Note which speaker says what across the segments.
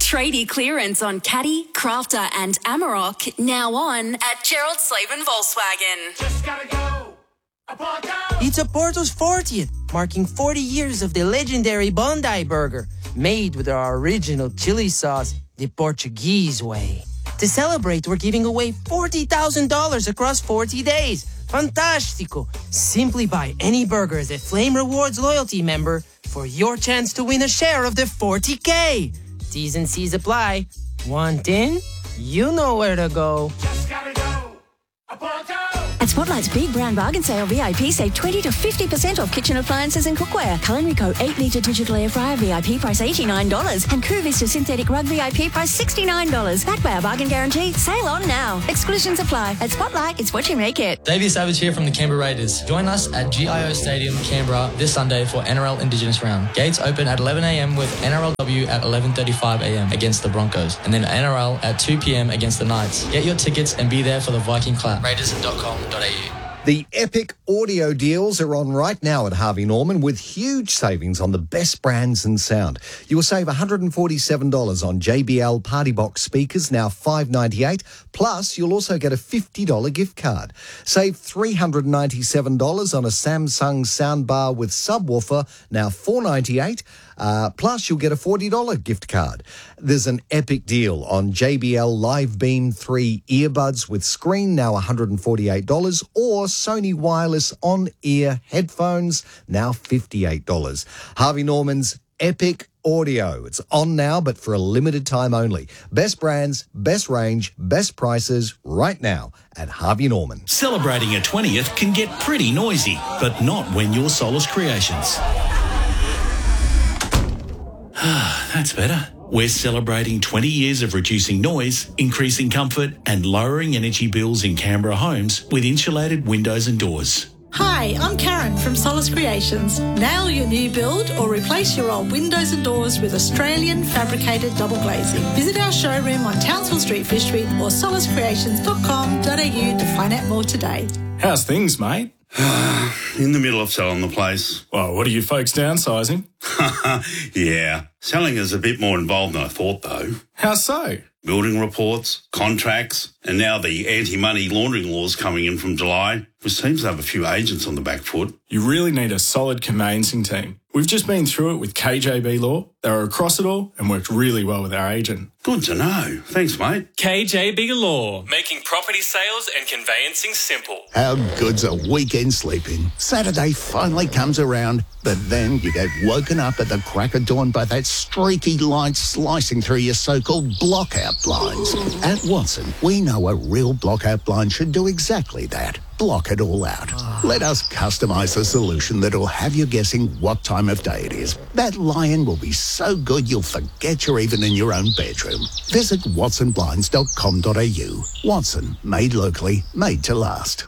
Speaker 1: Tradie clearance on Caddy, Crafter and Amarok now on at Gerald Slaven Volkswagen.
Speaker 2: Just gotta go. A Porto.
Speaker 3: It's Oporto's 40th, marking 40 years of the legendary Bondi burger, made with our original chili sauce, the Portuguese way. To celebrate, we're giving away $40,000 across 40 days. Fantastico! Simply buy any burger as a Flame Rewards loyalty member for your chance to win a share of the 40K. T's and C's apply. Want in? You know where to go.
Speaker 2: Just gotta go. A Porto.
Speaker 4: At Spotlight's Big Brown Bargain Sale, VIP save 20 to 50% off kitchen appliances and cookware. Culinary Co. 8-litre digital air fryer VIP price $89 and Crew Vista synthetic rug VIP price $69. Backed by our bargain guarantee. Sale on now. Exclusions apply. At Spotlight, it's what you make it.
Speaker 5: Davey Savage here from the Canberra Raiders. Join us at GIO Stadium, Canberra this Sunday for NRL Indigenous Round. Gates open at 11 a.m. with NRLW at 11:35 a.m. against the Broncos, and then NRL at 2 p.m. against the Knights. Get your tickets and be there for the Viking clap. Raiders.com.au.
Speaker 6: The Epic audio deals are on right now at Harvey Norman with huge savings on the best brands and sound. You will save $147 on JBL Party Box speakers, now $598. Plus, you'll also get a $50 gift card. Save $397 on a Samsung soundbar with subwoofer, now $498. Plus, you'll get a $40 gift card. There's an epic deal on JBL Live Beam 3 earbuds with screen, now $148, or Sony wireless on-ear headphones, now $58. Harvey Norman's Epic Audio. It's on now, but for a limited time only. Best brands, best range, best prices right now at Harvey Norman.
Speaker 7: Celebrating a 20th can get pretty noisy, but not when you're Solus Creations. That's better. We're celebrating 20 years of reducing noise, increasing comfort and lowering energy bills in Canberra homes with insulated windows and doors.
Speaker 8: Hi, I'm Karen from Solus Creations. Nail your new build or replace your old windows and doors with Australian fabricated double glazing. Visit our showroom on Townsville Street, Fish Street or soluscreations.com.au to find out more today.
Speaker 9: How's things, mate?
Speaker 10: In the middle of selling the place.
Speaker 9: Well, what are you folks downsizing?
Speaker 10: Yeah. Selling is a bit more involved than I thought, though.
Speaker 9: How so?
Speaker 10: Building reports, contracts, and now the anti-money laundering laws coming in from July, which seems to have a few agents on the back foot.
Speaker 9: You really need a solid conveyancing team. We've just been through it with KJB Law. They were across it all and worked really well with our agent.
Speaker 10: Good to know. Thanks, mate.
Speaker 11: KJB Law, making property sales and conveyancing simple.
Speaker 12: How good's a weekend sleeping? Saturday finally comes around, but then you get woken up at the crack of dawn by that streaky light slicing through your so-called blockout blinds. At Watson, we know a real blockout blind should do exactly that. Block it all out. Let us customise a solution that'll have you guessing what time of day it is. That lion will be so good you'll forget you're even in your own bedroom. Visit watsonblinds.com.au. Watson, made locally, made to last.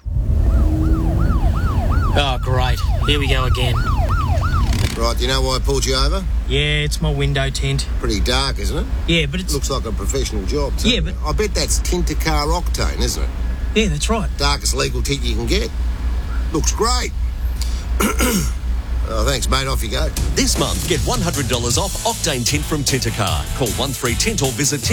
Speaker 3: Oh, great. Here we go again.
Speaker 13: Right, do you know why I pulled you over?
Speaker 3: Yeah, it's my window tint.
Speaker 13: Pretty dark, isn't it?
Speaker 3: Yeah, but it's...
Speaker 13: Looks like a professional job.
Speaker 3: Yeah, but...
Speaker 13: I bet that's Tintacar Octane, isn't it?
Speaker 3: Yeah, that's right.
Speaker 13: Darkest legal tint you can get. Looks great. Oh, thanks, mate. Off you go.
Speaker 14: This month, get $100 off Octane Tint from Tintacar. Call 13-TINT or visit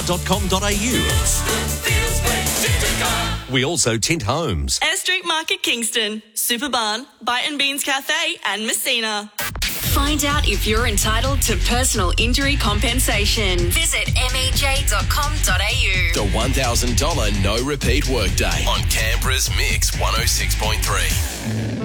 Speaker 14: tintacar.com.au. We also tint homes.
Speaker 15: Air Street Market Kingston, Superbarn, Bite and Beans Cafe and Messina.
Speaker 1: Find out if you're entitled to personal injury compensation. Visit mej.com.au.
Speaker 14: The $1,000 no repeat workday on Canberra's Mix 106.3.